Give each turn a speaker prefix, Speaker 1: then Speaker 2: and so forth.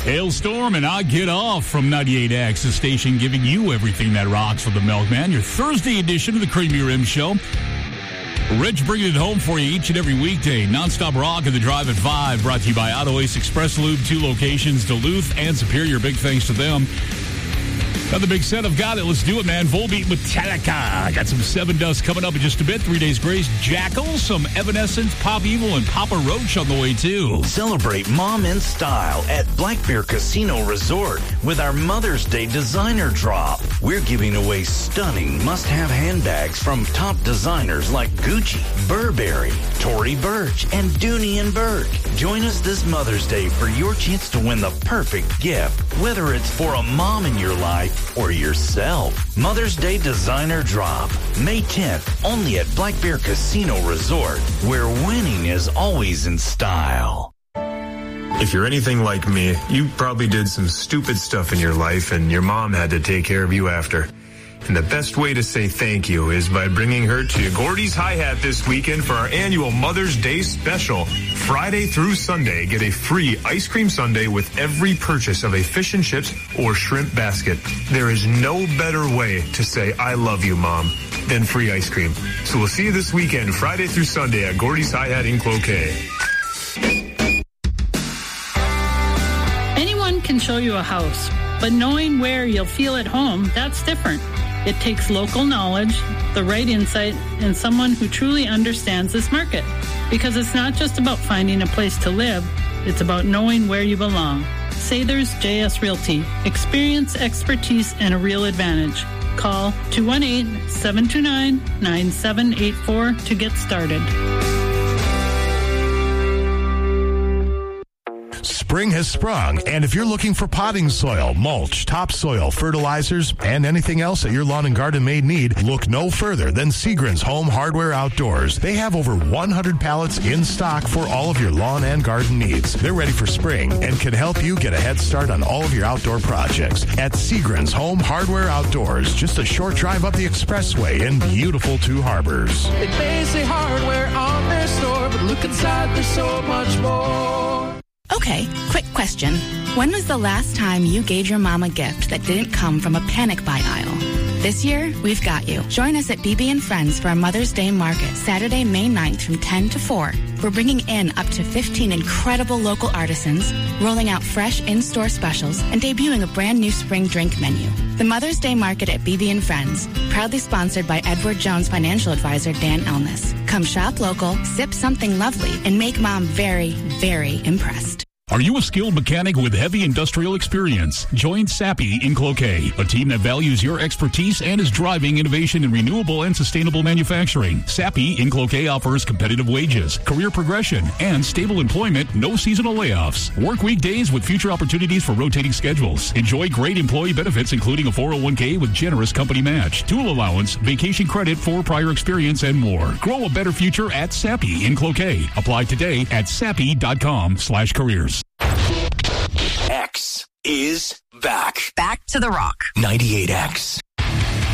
Speaker 1: Hailstorm and I Get Off from 98X, the station giving you everything that rocks for the Milkman. Your Thursday edition of the Creamy Rim Show. Rich bringing it home for you each and every weekday. Nonstop rock and the Drive at 5, brought to you by Auto Ace Express Lube, 2 locations, Duluth and Superior. Big thanks to them. Another big set. I've got it. Let's do it, man. Volbeat Metallica. Got some Seven Dust coming up in just a bit. 3 Days Grace, Jackal, some Evanescence, Pop Evil, and Papa Roach on the way, too.
Speaker 2: Celebrate mom in style at Black Bear Casino Resort with our Mother's Day designer drop. We're giving away stunning must-have handbags from top designers like Gucci, Burberry, Tory Burch, and Dooney & Burke. Join us this Mother's Day for your chance to win the perfect gift, whether it's for a mom in your life or yourself. Mother's Day Designer Drop, May 10th, only at Black Bear Casino Resort, where winning is always in style.
Speaker 3: If you're anything like me, you probably did some stupid stuff in your life and your mom had to take care of you after. And the best way to say thank you is by bringing her to Gordy's Hi-Hat this weekend for our annual Mother's Day special. Friday through Sunday, get a free ice cream sundae with every purchase of a fish and chips or shrimp basket. There is no better way to say I love you, Mom, than free ice cream. So we'll see you this weekend, Friday through Sunday at Gordy's Hi-Hat in Cloquet.
Speaker 4: Anyone can show you a house, but knowing where you'll feel at home, that's different. It takes local knowledge, the right insight, and someone who truly understands this market. Because it's not just about finding a place to live, it's about knowing where you belong. Sather's JS Realty. Experience, expertise, and a real advantage. Call 218-729-9784 to get started.
Speaker 5: Spring has sprung, and if you're looking for potting soil, mulch, topsoil, fertilizers, and anything else that your lawn and garden may need, look no further than Seagren's Home Hardware Outdoors. They have over 100 pallets in stock for all of your lawn and garden needs. They're ready for spring and can help you get a head start on all of your outdoor projects. At Seagren's Home Hardware Outdoors, just a short drive up the expressway in beautiful Two Harbors.
Speaker 6: They may say hardware on their store, but look inside, there's so much more.
Speaker 7: Okay, quick question. When was the last time you gave your mom a gift that didn't come from a panic buy aisle? This year, we've got you. Join us at BB & Friends for our Mother's Day Market, Saturday, May 9th from 10 to 4. We're bringing in up to 15 incredible local artisans, rolling out fresh in-store specials, and debuting a brand new spring drink menu. The Mother's Day Market at BB & Friends, proudly sponsored by Edward Jones financial advisor Dan Elmas. Come shop local, sip something lovely, and make Mom very, very impressed.
Speaker 1: Are you a skilled mechanic with heavy industrial experience? Join Sappi in Cloquet, a team that values your expertise and is driving innovation in renewable and sustainable manufacturing. Sappi in Cloquet offers competitive wages, career progression, and stable employment, no seasonal layoffs. Work weekdays with future opportunities for rotating schedules. Enjoy great employee benefits, including a 401k with generous company match, tool allowance, vacation credit for prior experience, and more. Grow a better future at Sappi in Cloquet. Apply today at sappi.com/careers.
Speaker 2: X is back.
Speaker 8: Back to the rock.
Speaker 2: 98X.